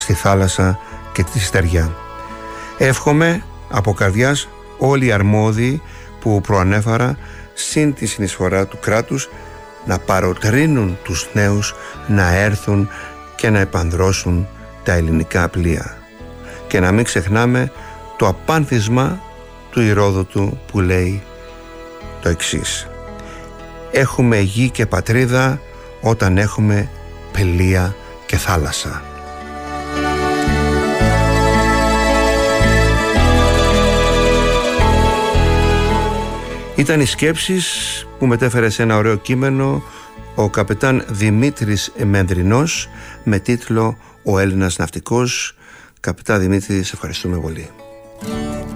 στη θάλασσα και τη στεριά. Εύχομαι από καρδιάς όλοι οι αρμόδιοι που προανέφερα, συν τη συνεισφορά του κράτους, να παροτρύνουν τους νέους να έρθουν και να επανδρώσουν τα ελληνικά πλοία. Και να μην ξεχνάμε το απάνθισμα του Ηρόδοτου που λέει το εξής: έχουμε γη και πατρίδα όταν έχουμε πλοία και θάλασσα. Ήταν οι σκέψεις που μετέφερε σε ένα ωραίο κείμενο ο καπετάν Δημήτρης Μενδρινός με τίτλο «Ο Έλληνας ναυτικός». Καπετάν Δημήτρη, σε ευχαριστούμε πολύ.